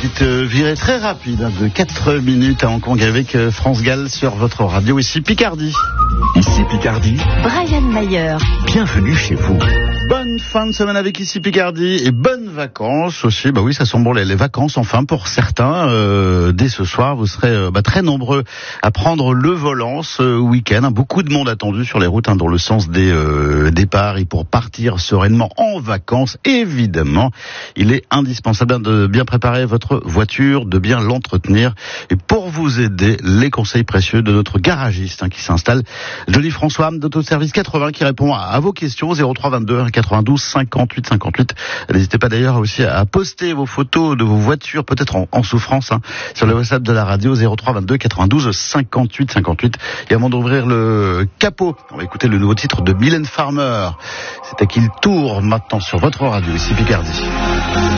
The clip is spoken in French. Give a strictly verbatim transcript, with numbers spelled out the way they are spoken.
petite virée très rapide hein, de quatre minutes à Hong Kong avec France Gall sur votre radio. Ici Picardie. Ici Picardie. Brian Mayer. Bienvenue chez vous. Bonne fin de semaine avec Ici Picardie et bonnes vacances aussi. Bah oui, ça sent bon les, les vacances enfin pour certains. Euh, dès ce soir, vous serez euh, bah, très nombreux à prendre le volant ce week-end. Hein, beaucoup de monde attendu sur les routes hein, dans le sens des euh, départs et pour partir sereinement en vacances. Évidemment, il est indispensable de bien préparer votre voiture, de bien l'entretenir. Et pour vous aider, les conseils précieux de notre garagiste hein, qui s'installe, Johnny François d'Autoservice quatre-vingts, qui répond à, à vos questions zéro trois vingt-deux quatre-vingt-douze cinquante-huit cinquante-huit. N'hésitez pas d'ailleurs aussi à poster vos photos de vos voitures, peut-être en, en souffrance, hein, sur le WhatsApp de la radio zéro trois vingt-deux quatre-vingt-douze cinquante-huit cinquante-huit. Et avant d'ouvrir le capot, on va écouter le nouveau titre de Mylène Farmer. C'est à qui il tourne maintenant sur votre radio, ici Picardie.